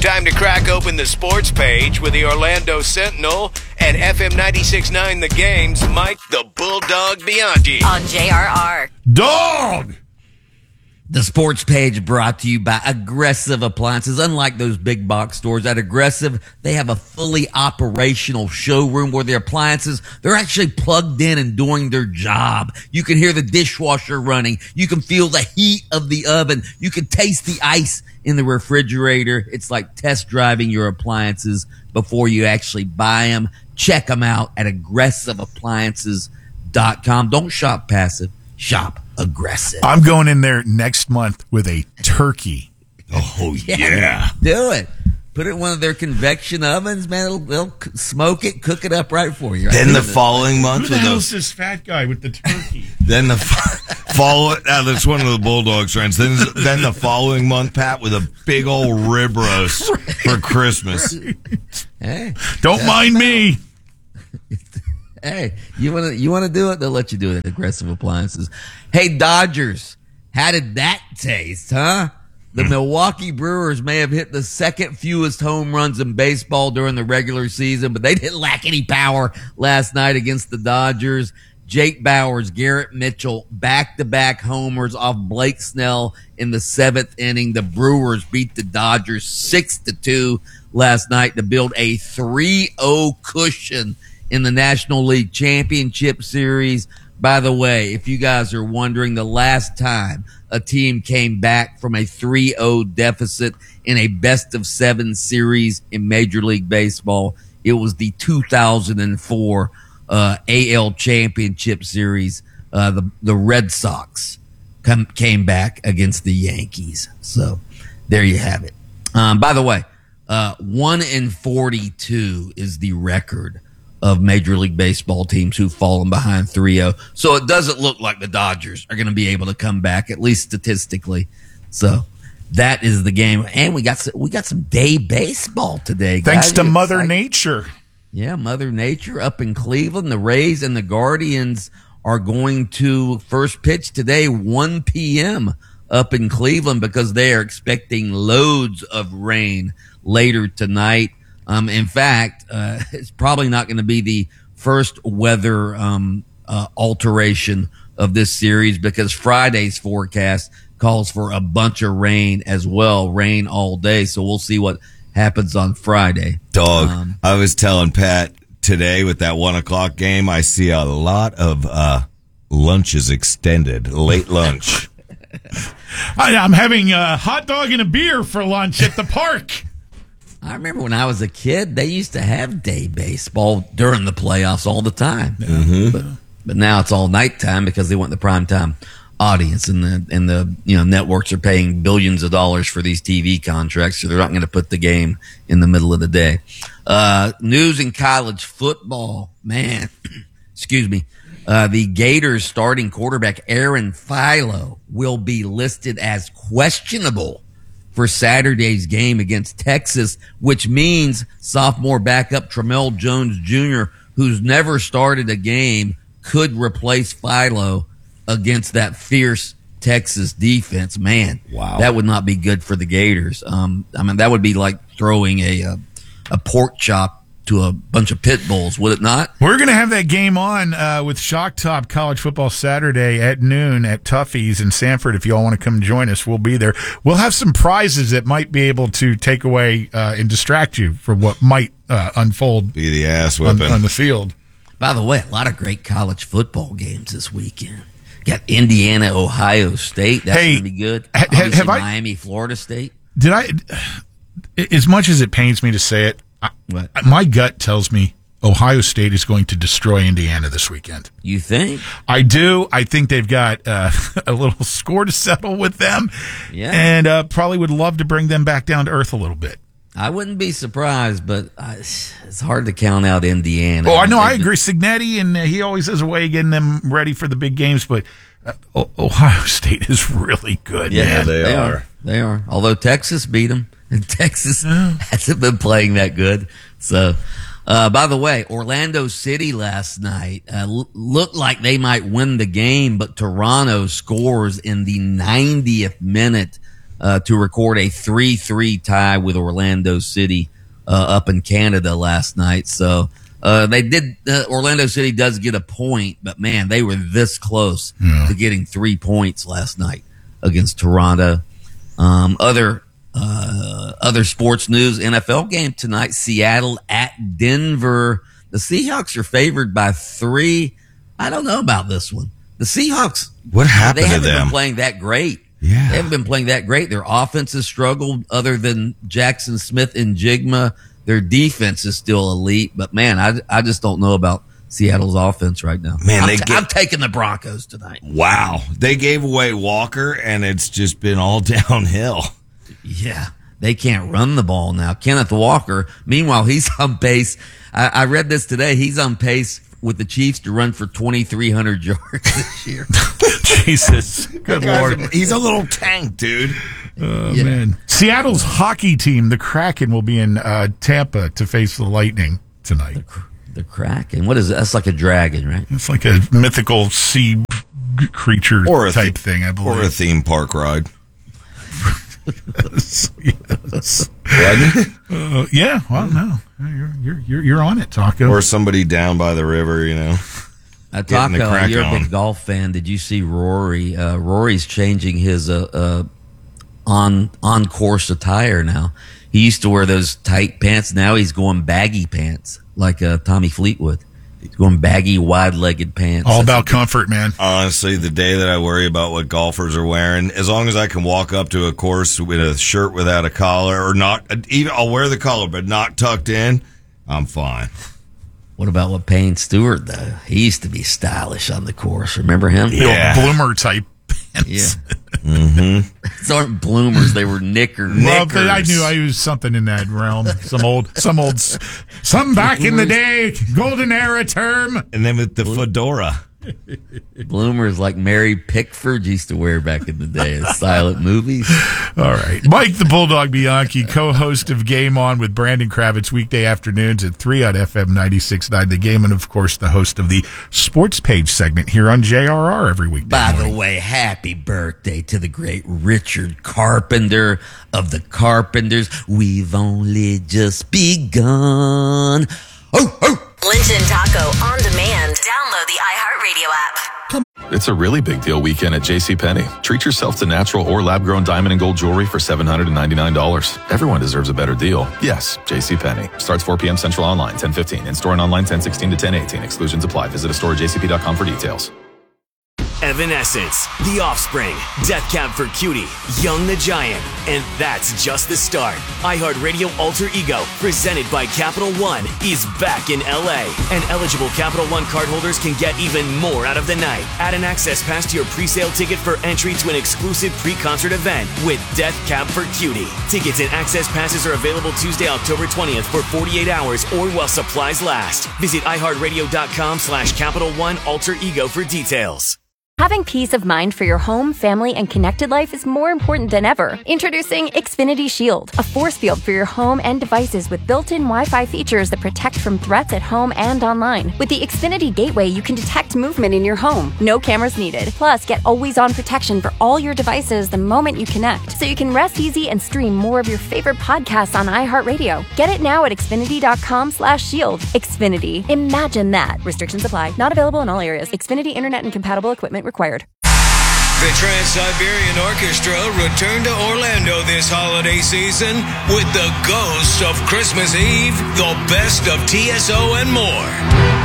Time to crack open the sports page with the Orlando Sentinel and FM 96.9 The Game's Mike the Bulldog Bianchi. On JRR. Dog! The sports page brought to you by Aggressive Appliances. Unlike those big box stores, at Aggressive, they have a fully operational showroom where their appliances, they're actually plugged in and doing their job. You can hear the dishwasher running. You can feel the heat of the oven. You can taste the ice in the refrigerator. It's like test driving your appliances before you actually buy them. Check them out at aggressiveappliances.com. Don't shop passive. Shop aggressive. I'm going in there next month with a turkey. Oh, yeah. Do it. Put it in one of their convection ovens, man. They'll smoke it, cook it up right for you. Right? Then the following month, Who the hell's this fat guy with the turkey? Then the follow. That's one of the Bulldogs friends. Then the following month, Pat, with a big old rib roast for Christmas. Hey, don't mind me. Hey, you want to do it? They'll let you do it at Aggressive Appliances. Hey, Dodgers, how did that taste, huh? The Milwaukee Brewers may have hit the second fewest home runs in baseball during the regular season, but they didn't lack any power last night against the Dodgers. Jake Bauers, Garrett Mitchell, back-to-back homers off Blake Snell in the seventh inning. The Brewers beat the Dodgers 6-2 last night to build a 3-0 cushion in the National League Championship Series. By the way, if you guys are wondering, the last time a team came back from a 3-0 deficit in a best-of-7 series in Major League Baseball, it was the 2004 AL Championship Series. The Red Sox came back against the Yankees. So there you have it. By the way, 1-42 is the record of Major League Baseball teams who've fallen behind 3-0. So it doesn't look like the Dodgers are going to be able to come back, at least statistically. So that is the game. And we got some day baseball today, guys. Thanks to Mother Nature. Yeah, Mother Nature up in Cleveland. The Rays and the Guardians are going to first pitch today, 1 p.m. up in Cleveland, because they are expecting loads of rain later tonight. In fact, it's probably not going to be the first weather alteration of this series, because Friday's forecast calls for a bunch of rain as well, rain all day. So we'll see what happens on Friday. Dog, I was telling Pat today with that 1 o'clock game, I see a lot of lunches extended, late lunch. I'm having a hot dog and a beer for lunch at the park. I remember when I was a kid, they used to have day baseball during the playoffs all the time. Mm-hmm. But now it's all nighttime because they want the primetime audience, and the networks are paying billions of dollars for these TV contracts, so they're not going to put the game in the middle of the day. News in college football, man. Excuse me. The Gators starting quarterback Aaron Philo will be listed as questionable for Saturday's game against Texas, which means sophomore backup Tramel Jones Jr., who's never started a game, could replace Philo against that fierce Texas defense. Man, wow, that would not be good for the Gators. That would be like throwing a pork chop to a bunch of pit bulls, would it not? We're going to have that game on with Shock Top College Football Saturday at noon at Tuffy's in Sanford. If you all want to come join us, we'll be there. We'll have some prizes that might be able to take away and distract you from what might unfold. Be the ass whipping on the field. By the way, a lot of great college football games this weekend. Got Indiana, Ohio State. That's going to be good. Obviously, Miami, Florida State. Did I? As much as it pains me to say it, my gut tells me Ohio State is going to destroy Indiana this weekend. You think? I do. I think they've got a little score to settle with them, and probably would love to bring them back down to earth a little bit. I wouldn't be surprised, but it's hard to count out Indiana. Oh, I know. I agree. Signetti, and he always has a way of getting them ready for the big games, but Ohio State is really good. Yeah, man. They are. They are. Although Texas beat them, and Texas hasn't been playing that good. So, by the way, Orlando City last night looked like they might win the game, but Toronto scores in the 90th minute to record a 3-3 tie with Orlando City up in Canada last night. So they did. Orlando City does get a point, but man, they were this close to getting 3 points last night against Toronto. Other sports news: NFL game tonight. Seattle at Denver. The Seahawks are favored by 3. I don't know about this one. The Seahawks. What happened to them? They haven't been playing that great. Yeah. They haven't been playing that great. Their offense has struggled other than Jackson Smith and Jigma. Their defense is still elite, but man, I just don't know about Seattle's offense right now. Man, I'm taking the Broncos tonight. Wow. They gave away Walker, and it's just been all downhill. Yeah. They can't run the ball now. Kenneth Walker, meanwhile, he's on pace. I read this today. He's on pace with the Chiefs to run for 2,300 yards this year. Jesus. Good Lord. He's a little tank, dude. Man. Seattle's hockey team, the Kraken, will be in Tampa to face the Lightning tonight. The Kraken? What is that? That's like a dragon, right? It's like a mythical sea creature type thing, I believe. Or a theme park ride. Yes. Yeah, well, no. You're on it, Taco. Or somebody down by the river, you know. Taco, you're a big golf fan. Did you see Rory? Rory's changing his on-course attire now. He used to wear those tight pants. Now he's going baggy pants, like Tommy Fleetwood. He's going baggy, wide-legged pants. All about comfort, man. Honestly, the day that I worry about what golfers are wearing, as long as I can walk up to a course with a shirt without a collar, or not, even I'll wear the collar, but not tucked in, I'm fine. What about what Payne Stewart, though? He used to be stylish on the course. Remember him? Yeah. Bloomer type pants. Yeah. Mm-hmm. These aren't bloomers. They were knickers. Well, I knew I used something in that realm. Some back in the day, golden era term. And then with the fedora. Bloomers like Mary Pickford used to wear back in the day in silent movies. All right. Mike the Bulldog Bianchi, co-host of Game On with Brandon Kravitz, weekday afternoons at 3 on FM 96.9 The Game, and of course the host of the Sports Page segment here on JRR every weekday By morning. the way, happy birthday to the great Richard Carpenter of the Carpenters. We've only just begun. Oh, oh. Lynch and Taco on demand. Download the iHeartRadio app. It's a really big deal weekend at JCPenney. Treat yourself to natural or lab-grown diamond and gold jewelry for $799. Everyone deserves a better deal. Yes, JCPenney. Starts 4 p.m. Central online, 10:15. In-store and online, 10:16 to 10:18. Exclusions apply. Visit a store at jcp.com for details. Evanescence, The Offspring, Death Cab for Cutie, Young the Giant, and that's just the start. iHeartRadio Alter Ego, presented by Capital One, is back in LA, and eligible Capital One cardholders can get even more out of the night. Add an access pass to your pre-sale ticket for entry to an exclusive pre-concert event with Death Cab for Cutie. Tickets and access passes are available Tuesday, October 20th for 48 hours or while supplies last. Visit iHeartRadio.com/Capital One Alter Ego for details. Having peace of mind for your home, family, and connected life is more important than ever. Introducing Xfinity Shield, a force field for your home and devices with built-in Wi-Fi features that protect from threats at home and online. With the Xfinity Gateway, you can detect movement in your home. No cameras needed. Plus, get always-on protection for all your devices the moment you connect, so you can rest easy and stream more of your favorite podcasts on iHeartRadio. Get it now at Xfinity.com/shield. Xfinity. Imagine that. Restrictions apply. Not available in all areas. Xfinity Internet and compatible equipment required. The Trans-Siberian Orchestra returned to Orlando this holiday season with the Ghosts of Christmas Eve, the best of TSO, and more.